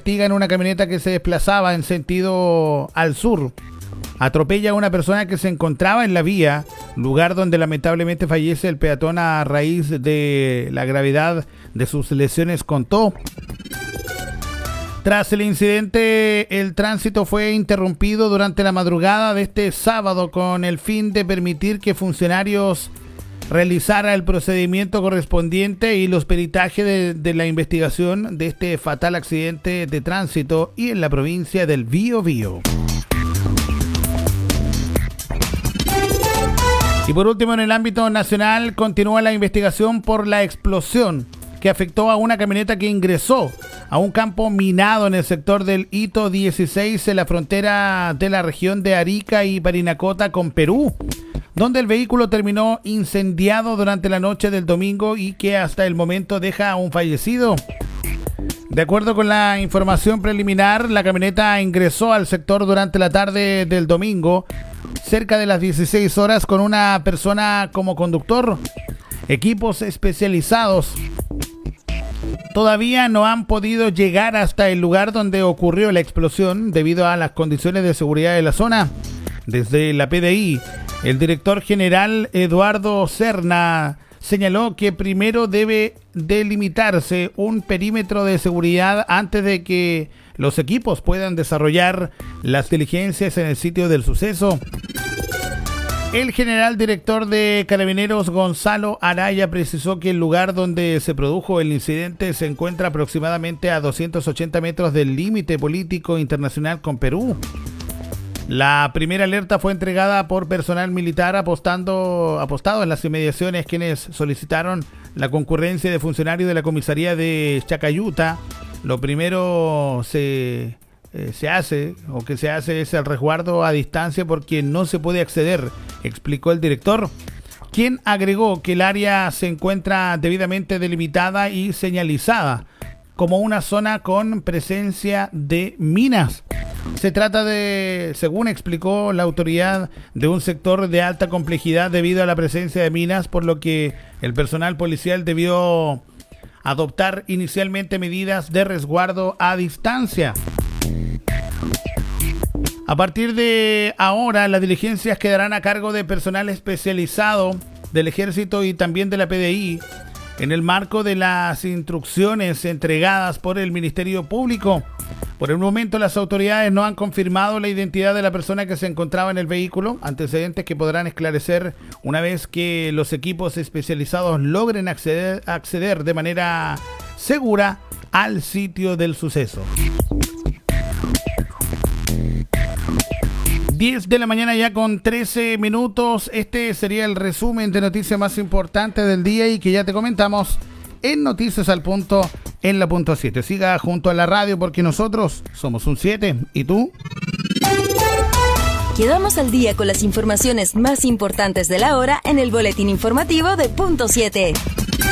investiga en una camioneta que se desplazaba en sentido al sur. Atropella a una persona que se encontraba en la vía, lugar donde lamentablemente fallece el peatón a raíz de la gravedad de sus lesiones, contó. Tras el incidente, el tránsito fue interrumpido durante la madrugada de este sábado con el fin de permitir que funcionarios realizaran el procedimiento correspondiente y los peritajes de la investigación de este fatal accidente de tránsito y en la provincia del Biobío. Y por último, en el ámbito nacional, continúa la investigación por la explosión que afectó a una camioneta que ingresó a un campo minado en el sector del Hito 16 en la frontera de la región de Arica y Parinacota con Perú, donde el vehículo terminó incendiado durante la noche del domingo y que hasta el momento deja a un fallecido. De acuerdo con la información preliminar, la camioneta ingresó al sector durante la tarde del domingo, cerca de las 16 horas, con una persona como conductor. Equipos especializados todavía no han podido llegar hasta el lugar donde ocurrió la explosión debido a las condiciones de seguridad de la zona. Desde la PDI, el director general Eduardo Serna señaló que primero debe delimitarse un perímetro de seguridad antes de que los equipos puedan desarrollar las diligencias en el sitio del suceso. El general director de Carabineros, Gonzalo Araya, precisó que el lugar donde se produjo el incidente se encuentra aproximadamente a 280 metros del límite político internacional con Perú. La primera alerta fue entregada por personal militar apostado en las inmediaciones, quienes solicitaron la concurrencia de funcionarios de la comisaría de Chacayuta. Lo primero se hace es el resguardo a distancia porque no se puede acceder, explicó el director, quien agregó que el área se encuentra debidamente delimitada y señalizada como una zona con presencia de minas. Se trata de, según explicó la autoridad, de un sector de alta complejidad debido a la presencia de minas, por lo que el personal policial debió adoptar inicialmente medidas de resguardo a distancia. A partir de ahora, las diligencias quedarán a cargo de personal especializado del Ejército y también de la PDI, en el marco de las instrucciones entregadas por el Ministerio Público. Por el momento, las autoridades no han confirmado la identidad de la persona que se encontraba en el vehículo, antecedentes que podrán esclarecer una vez que los equipos especializados logren acceder de manera segura al sitio del suceso. 10 de la mañana ya con 13 minutos. Este sería el resumen de noticias más importantes del día y que ya te comentamos en Noticias al Punto en la punto 7. Siga junto a la radio porque nosotros somos un 7. ¿Y tú? Quedamos al día con las informaciones más importantes de la hora en el boletín informativo de Punto 7.